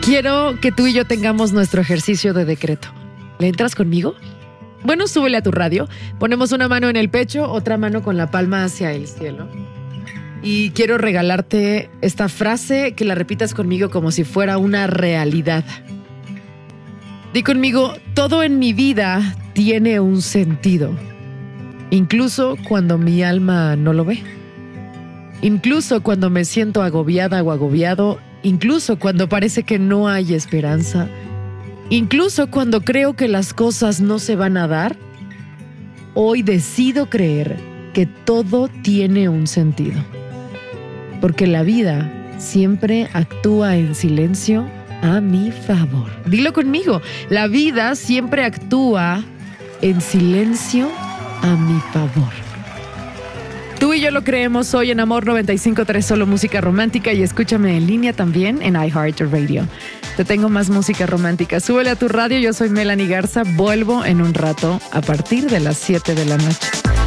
Quiero que tú y yo tengamos nuestro ejercicio de decreto. ¿Le entras conmigo? Bueno, súbele a tu radio. Ponemos una mano en el pecho, otra mano con la palma hacia el cielo. Y quiero regalarte esta frase que la repitas conmigo como si fuera una realidad. Di conmigo, todo en mi vida tiene un sentido. Incluso cuando mi alma no lo ve. Incluso cuando me siento agobiada o agobiado. Incluso cuando parece que no hay esperanza. Incluso cuando creo que las cosas no se van a dar. Hoy decido creer que todo tiene un sentido. Porque la vida siempre actúa en silencio a mi favor. Dilo conmigo, la vida siempre actúa en silencio a mi favor. Tú y yo lo creemos hoy en Amor 95.3, solo música romántica, y escúchame en línea también en iHeartRadio. Te tengo más música romántica. Súbele a tu radio, yo soy Melanie Garza, vuelvo en un rato a partir de las 7 de la noche.